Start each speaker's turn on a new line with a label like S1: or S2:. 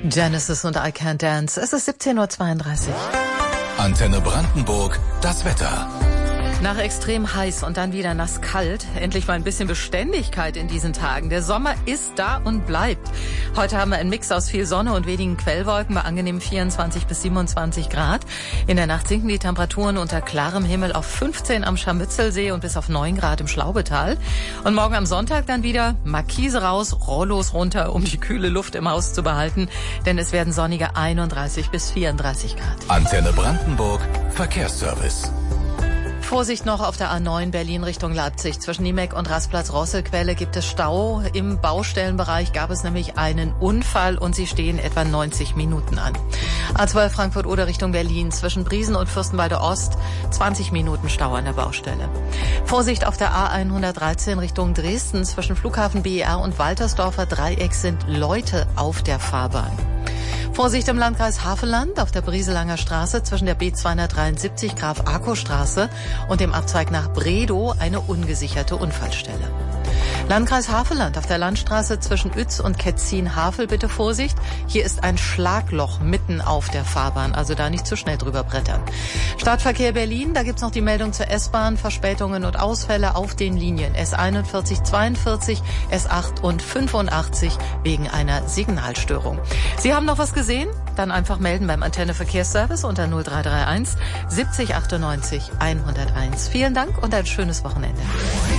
S1: Genesis und I Can't Dance. Es ist 17:32 Uhr.
S2: Antenne Brandenburg, das Wetter.
S1: Nach extrem heiß und dann wieder nass kalt. Endlich mal ein bisschen Beständigkeit in diesen Tagen. Der Sommer ist da und bleibt. Heute haben wir einen Mix aus viel Sonne und wenigen Quellwolken bei angenehmen 24 bis 27 Grad. In der Nacht sinken die Temperaturen unter klarem Himmel auf 15 am Scharmützelsee und bis auf 9 Grad im Schlaubetal. Und morgen am Sonntag dann wieder Markise raus, Rollos runter, um die kühle Luft im Haus zu behalten. Denn es werden sonnige 31 bis 34 Grad.
S2: Antenne Brandenburg, Verkehrsservice.
S1: Vorsicht noch auf der A9 Berlin Richtung Leipzig. Zwischen Niemek und Rastplatz-Rosselquelle gibt es Stau. Im Baustellenbereich gab es nämlich einen Unfall und sie stehen etwa 90 Minuten an. A12 Frankfurt-Oder Richtung Berlin. Zwischen Briesen und Fürstenwalde Ost 20 Minuten Stau an der Baustelle. Vorsicht auf der A113 Richtung Dresden. Zwischen Flughafen BER und Waltersdorfer Dreieck sind Leute auf der Fahrbahn. Vorsicht im Landkreis Havelland auf der Brieselanger Straße zwischen der B273 Graf-Arco-Straße und dem Abzweig nach Bredow eine ungesicherte Unfallstelle. Landkreis Havelland auf der Landstraße zwischen Uetz und Ketzin-Havel bitte Vorsicht. Hier ist ein Schlagloch mitten auf der Fahrbahn, also da nicht zu schnell drüber brettern. Stadtverkehr Berlin, da gibt's noch die Meldung zur S-Bahn, Verspätungen und Ausfälle auf den Linien S41, 42, S8 und 85 wegen einer Signalstörung. Sie haben noch was gesehen? Dann einfach melden beim Antenne Verkehrsservice unter 0331 70 98 101. Vielen Dank und ein schönes Wochenende.